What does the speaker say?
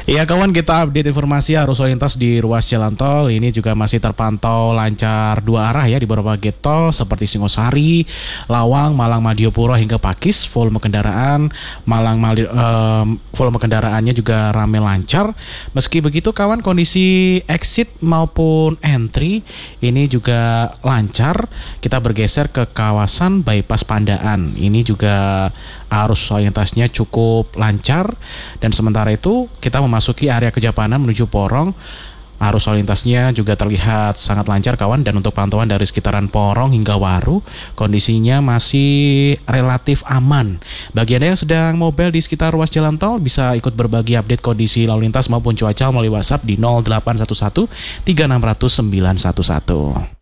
Ya kawan, kita update informasi arus lalu lintas di ruas jalan tol. Ini juga masih terpantau lancar dua arah ya di beberapa gate tol seperti Singosari, Lawang, Malang, Madiopuro hingga Pakis. Volume kendaraan volume kendaraannya juga ramai lancar. Meski begitu kawan, kondisi exit maupun entry ini juga lancar. Kita bergeser ke kawasan bypass Pandaan. Ini juga arus lalu lintasnya cukup lancar, dan sementara itu kita memasuki area Kejapanan menuju Porong. Arus lalu lintasnya juga terlihat sangat lancar kawan, dan untuk pantauan dari sekitaran Porong hingga Waru kondisinya masih relatif aman. Bagi Anda yang sedang mobile di sekitar ruas jalan tol, bisa ikut berbagi update kondisi lalu lintas maupun cuaca melalui WhatsApp di 0811 3600 911.